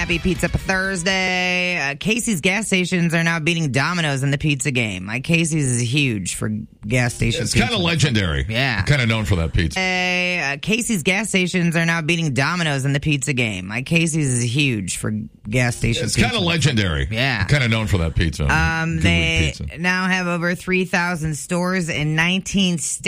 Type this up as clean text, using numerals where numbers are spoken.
Happy Pizza Thursday. Casey's gas stations are now beating Domino's in the pizza game. Like, Casey's is huge for gas stations. It's kind of legendary. Yeah. Kind of known for that pizza. Casey's gas stations are now beating Domino's in the pizza game. Like, Casey's is huge for gas stations. It's kind of legendary. Yeah. Kind of known for that pizza. They now have over 3,000 stores in 19 states.